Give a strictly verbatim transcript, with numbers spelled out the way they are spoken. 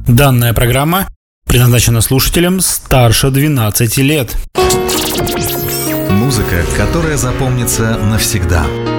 Данная программа предназначена слушателям старше двенадцати лет. Музыка, которая запомнится навсегда.